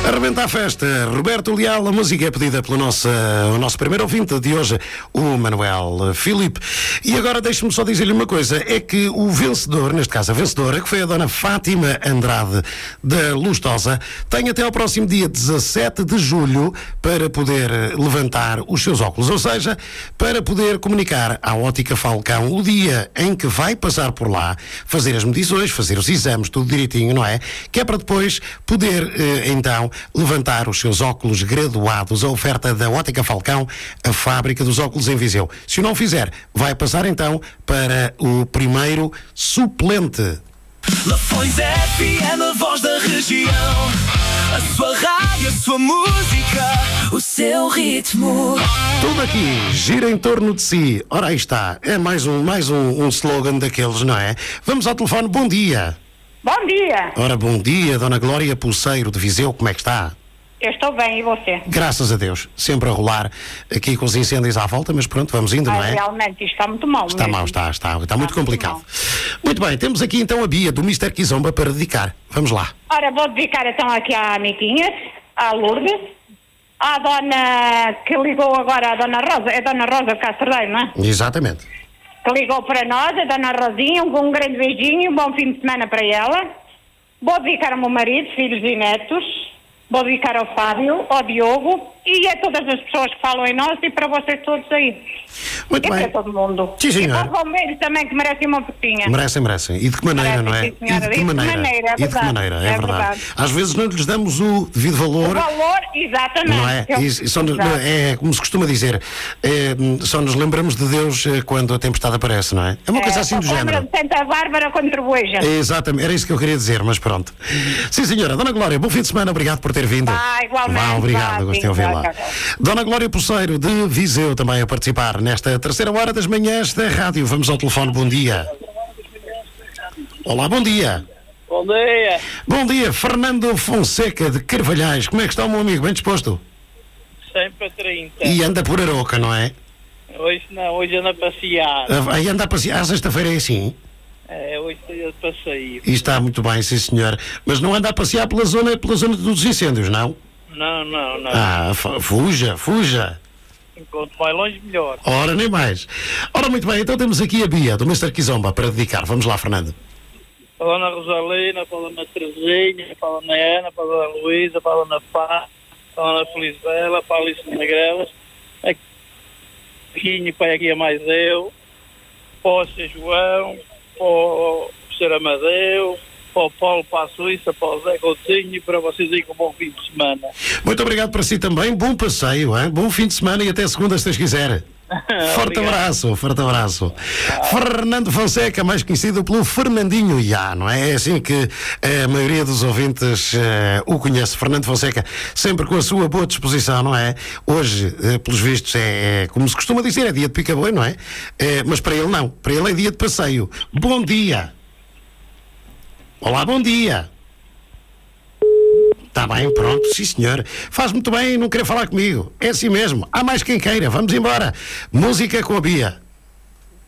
Arrebenta a festa, Roberto Leal, a música é pedida pelo o nosso primeiro ouvinte de hoje, o Manuel Filipe. E agora deixe-me só dizer-lhe uma coisa, é que o vencedor, neste caso a vencedora, que foi a dona Fátima Andrade da Lustosa, tem até ao próximo dia 17 de julho para poder levantar os seus óculos, ou seja, para poder comunicar à Ótica Falcão o dia em que vai passar por lá, fazer as medições, fazer os exames, tudo direitinho, não é? Que é para depois poder, então, levantar os seus óculos graduados, a oferta da Ótica Falcão, a fábrica dos óculos em Viseu. Se o não fizer, vai passar então para o primeiro suplente. Lafões FM, a voz da região. A sua rádio, a sua música, o seu ritmo. Tudo aqui gira em torno de si. Ora, aí está. É mais um slogan daqueles, não é? Vamos ao telefone. Bom dia. Bom dia. Ora, bom dia, Dona Glória Pulseiro de Viseu. Como é que está? Eu estou bem, e você? Graças a Deus. Sempre a rolar aqui com os incêndios à volta, mas pronto, vamos indo, não é? Realmente, isto está muito mal. Está mesmo. mal, está muito complicado. Muito bem, temos aqui então a Bia do Mr. Kizomba para dedicar. Vamos lá. Ora, vou dedicar então aqui à amiguinha, à Lourdes, à dona que ligou agora, a dona Rosa, é a dona Rosa de Castordeiro, não é? Exatamente. Que ligou para nós, a dona Rosinha, um grande beijinho, um bom fim de semana para ela. Vou dedicar ao meu marido, filhos e netos. Vou dedicar ao Fábio, ao Diogo e a todas as pessoas que falam em nós e para vocês todos aí. Muito e bem. para todo mundo. Sim, senhor. E para os bombeiros também, que merecem uma fotinha. Merecem. E de que maneira, Merecem, não é? sim, senhora. E de que maneira, é verdade. é verdade. Às vezes não lhes damos o devido valor. O valor, exatamente. Não é? É como se costuma dizer, só nos lembramos de Deus quando a tempestade aparece, não é? É uma coisa assim do género. Lembra de Santa Bárbara quando troveja. Exatamente, era isso que eu queria dizer, mas pronto. Sim, senhora. Dona Glória, bom fim de semana, obrigado por ter vindo. Igualmente. Obrigado, gostei de ouvi-la. Tchau. Dona Glória Pulseiro de Viseu também a participar nesta terceira hora das manhãs da rádio. Vamos ao telefone, bom dia. Olá, bom dia. Bom dia. Bom dia, Fernando Fonseca de Carvalhais. Como é que está o meu amigo? Bem disposto? Sempre a 30. E anda por Aroca, não é? Hoje não, hoje anda a passear. Aí anda a passear, à sexta-feira é assim? É, hoje estou de passeio. E está muito bem, sim senhor. Mas não anda a passear pela zona dos incêndios, não? Não. Fuja. Enquanto mais longe, melhor. Ora, nem mais. Ora, muito bem, então temos aqui a Bia, do Mr. Kizomba, para dedicar. Vamos lá, Fernando. Para a Dona Rosalina, para a Dona Terezinha, para a Dona Ana, para a Dona Luísa, para a Dona Pá, para a Dona Felizbela, para a Alice Negrelas, aqui, para aqui a mais eu, para o Sr. João, para o Sr. Amadeu, para o Paulo, para a Suíça, para o Zé Coutinho e para vocês aí com um bom fim de semana. Muito obrigado para si também, bom passeio, hein? Bom fim de semana e até segunda, se Deus quiser. Forte abraço. Fernando Fonseca, mais conhecido pelo Fernandinho Iá, não é? É assim que a maioria dos ouvintes o conhece. Fernando Fonseca, sempre com a sua boa disposição, não é? Hoje, pelos vistos, é como se costuma dizer, é dia de pica-boi, não é? Mas para ele não, para ele é dia de passeio. Bom dia. Olá, bom dia. Está bem, pronto, sim senhor. Faz muito bem não querer falar comigo. É assim mesmo. Há mais quem queira. Vamos embora. Música com a Bia.